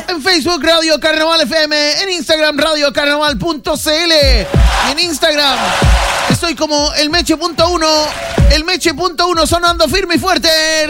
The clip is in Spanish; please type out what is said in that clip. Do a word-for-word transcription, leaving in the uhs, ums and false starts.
En Facebook, Radio Carnaval F M. En Instagram, radio carnaval punto c l. En Instagram estoy como el Meche punto uno. El Meche punto uno sonando firme y fuerte.